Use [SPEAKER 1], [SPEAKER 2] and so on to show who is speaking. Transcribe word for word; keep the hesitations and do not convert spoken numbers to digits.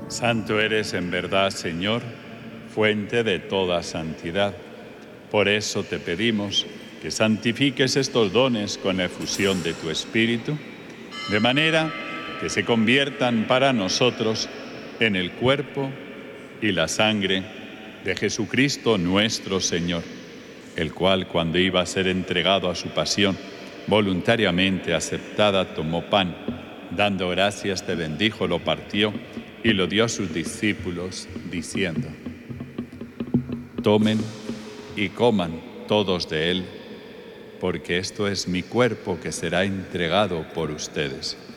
[SPEAKER 1] Santo eres en verdad, Señor, fuente de toda santidad. Por eso te pedimos que santifiques estos dones con la efusión de tu Espíritu, de manera que se conviertan para nosotros en el cuerpo y la sangre de Jesucristo nuestro Señor, el cual, cuando iba a ser entregado a su pasión, voluntariamente aceptada, tomó pan, dando gracias, te bendijo, lo partió y lo dio a sus discípulos, diciendo: tomen y coman todos de él, porque esto es mi cuerpo que será entregado por ustedes.